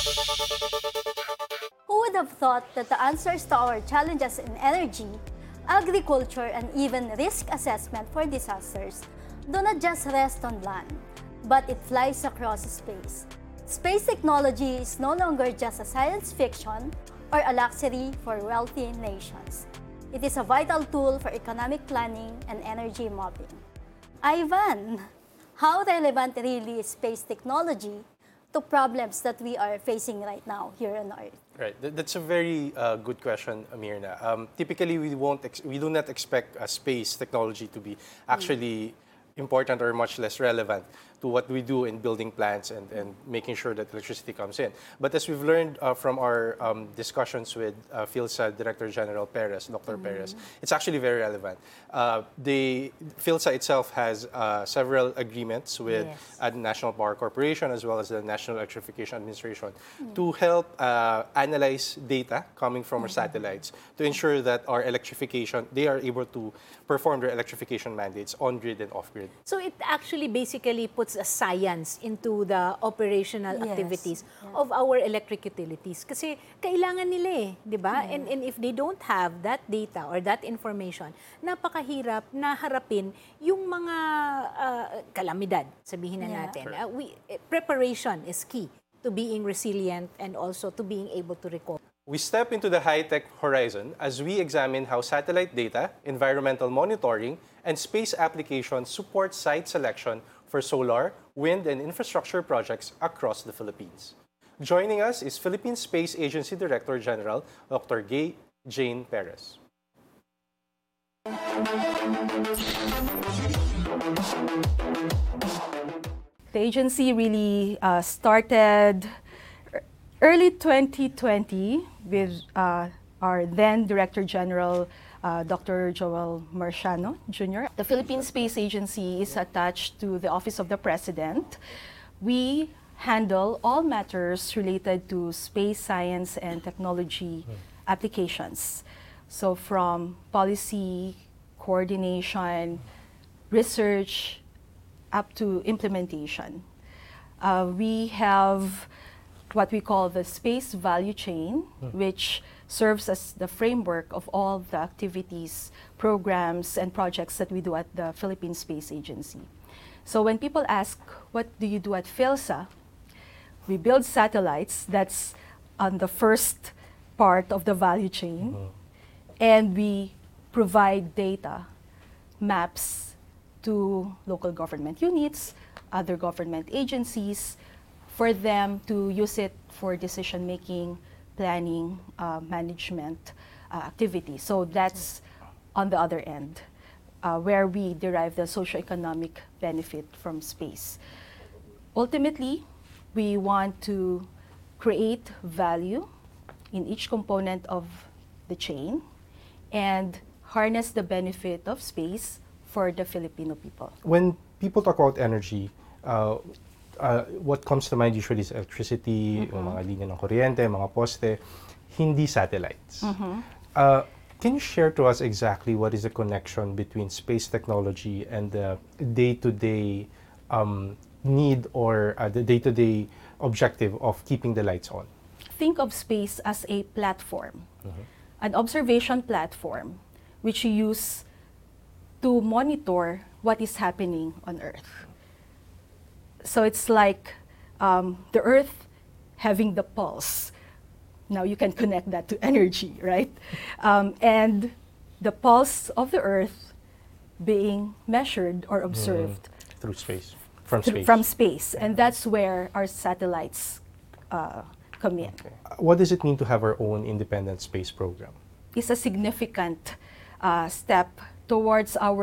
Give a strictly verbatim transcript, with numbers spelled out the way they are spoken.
Who would have thought that the answers to our challenges in energy, agriculture, and even risk assessment for disasters do not just rest on land, but it flies across space? Space technology is no longer just a science fiction or a luxury for wealthy nations. It is a vital tool for economic planning and energy mapping. Ivan, how relevant really is space technology to problems that we are facing right now here on Earth? Right, that's a very uh, good question, Amirna. Um, typically, we won't, ex we do not expect uh, space technology to be actually mm. important or much less relevant to what we do in building plants and, and making sure that electricity comes in. But as we've learned uh, from our um, discussions with uh, PhilSA Director General Perez, Doctor Mm. Perez, it's actually very relevant. Uh, the PhilSA itself has uh, several agreements with yes. uh, the National Power Corporation as well as the National Electrification Administration mm. to help uh, analyze data coming from mm-hmm. our satellites to ensure that our electrification, they are able to perform their electrification mandates on-grid and off-grid. So it actually basically puts a science into the operational yes. activities yeah. of our electric utilities. Kasi kailangan nila eh, di ba? Yeah. And, and if they don't have that data or that information, napakahirap na harapin yung mga uh, kalamidad, sabihin na yeah. natin. Uh, we, preparation is key to being resilient and also to being able to recover. We step into the high-tech horizon as we examine how satellite data, environmental monitoring, and space applications support site selection for solar, wind, and infrastructure projects across the Philippines. Joining us is Philippine Space Agency Director General, Doctor Gay Jane Perez. The agency really uh, started early twenty twenty with uh, our then Director General, uh, Doctor Joel Marciano, Junior The Philippine Space Agency is attached to the Office of the President. We handle all matters related to space science and technology mm. applications. So from policy, coordination, research, up to implementation. Uh, we have what we call the space value chain, mm. which serves as the framework of all the activities, programs, and projects that we do at the Philippine Space Agency. So when people ask, what do you do at PhilSA? We build satellites, that's on the first part of the value chain, mm-hmm. and we provide data, maps to local government units, other government agencies, for them to use it for decision-making, planning, uh, management uh, activities. So that's on the other end, uh, where we derive the socioeconomic benefit from space. Ultimately, we want to create value in each component of the chain and harness the benefit of space for the Filipino people. When people talk about energy, uh, Uh, what comes to mind usually is electricity, mm-hmm. mga linya ng kuryente, mga poste, hindi satellites. Mm-hmm. uh, can you share to us exactly what is the connection between space technology and the day-to-day um, need or uh, the day-to-day objective of keeping the lights on? Think of space as a platform, mm-hmm. an observation platform, which you use to monitor what is happening on Earth. So it's like um, the Earth having the pulse. Now you can connect that to energy, right? Um, and the pulse of the Earth being measured or observed mm, through space, from th space. From space, and that's where our satellites uh, come in. Okay. What does it mean to have our own independent space program? It's a significant uh, step towards our